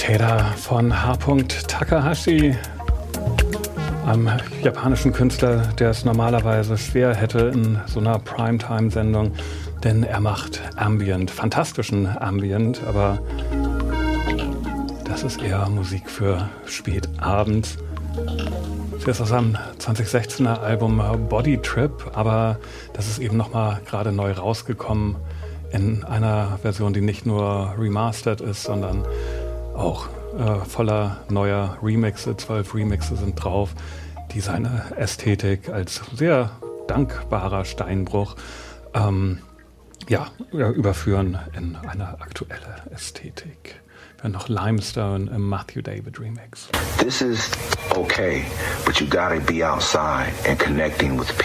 Cicada von H. Takahashi, einem japanischen Künstler, der es normalerweise schwer hätte in so einer Primetime-Sendung, denn er macht Ambient, fantastischen Ambient, aber das ist eher Musik für spätabends. Das ist aus seinem 2016er Album Body Trip, aber das ist eben nochmal gerade neu rausgekommen in einer Version, die nicht nur remastered ist, sondern auch voller neuer Remixe. 12 Remixe sind drauf, die seine Ästhetik als sehr dankbarer Steinbruch überführen in eine aktuelle Ästhetik. Wir haben noch Limestone im Matthew David Remix. This is okay, but you gotta be outside and connecting with people.